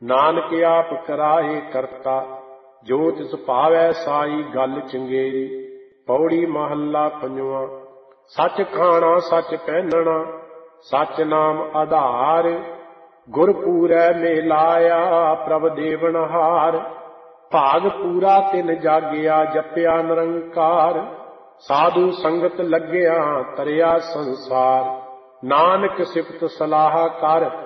ਨਾਨਕ ਆਪ ਕਰਾਏ ਕਰਤਾ, ਜੋ ਤਿਸ ਭਾਵੈ ਸਾਈ ਗੱਲ ਚੰਗੇਰੀ। ਪੌੜੀ ਮਹੱਲਾ ਪੰਜਵਾਂ। ਸੱਚ ਖਾਣਾ ਸੱਚ ਪਹਿਨਣਾ, ਸੱਚ ਨਾਮ ਆਧਾਰ। ਗੁਰ ਪੂਰੈ ਮੇਲਾਇਆ, ਪ੍ਰਭ ਦੇਵਨਹਾਰ। ਭਾਗ ਪੂਰਾ ਤਿਨ ਜਾਗਿਆ, ਜਪਿਆ ਨਿਰੰਕਾਰ। ਸਾਧੂ ਸੰਗਤ ਲੱਗਿਆ, ਤਰਿਆ ਸੰਸਾਰ। ਨਾਨਕ ਸਿਫਤ ਸਲਾਹ ਕਰ,